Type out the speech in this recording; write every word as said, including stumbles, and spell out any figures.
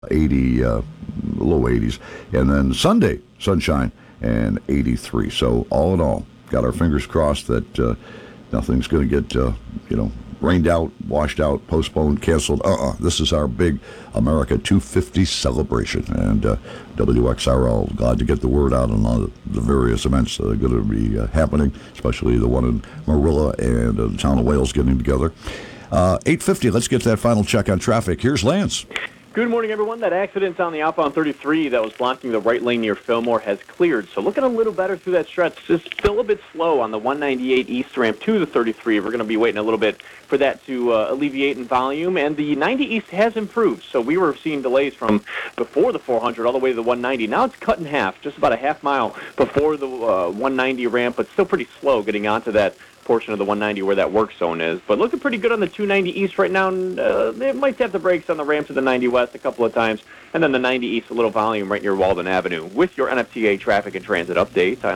eighty, uh, low eighties. And then Sunday, sunshine and eighty-three. So all in all, got our fingers crossed that uh, nothing's going to get, uh, you know, rained out, washed out, postponed, canceled. Uh-uh. This is our big America two fifty celebration. And uh, W X R L, glad to get the word out on all the various events that are going to be uh, happening, especially the one in Marilla and uh, the town of Wales getting together. Uh, eight fifty, let's get to that final check on traffic. Here's Lance. Good morning, everyone. That accident on the outbound thirty-three that was blocking the right lane near Fillmore has cleared. So looking a little better through that stretch. Just still a bit slow on the one ninety-eight east ramp to the thirty-three. We're going to be waiting a little bit for that to uh, alleviate in volume. And the ninety east has improved. So we were seeing delays from before the four hundred all the way to the one ninety. Now it's cut in half, just about a half mile before the uh, one ninety ramp, but still pretty slow getting onto that portion of the one ninety where that work zone is. But looking pretty good on the two ninety east right now. Uh, they might tap the brakes on the ramp to the ninety west a couple of times. And then the ninety east, a little volume right near Walden Avenue. With your N F T A traffic and transit update, I'm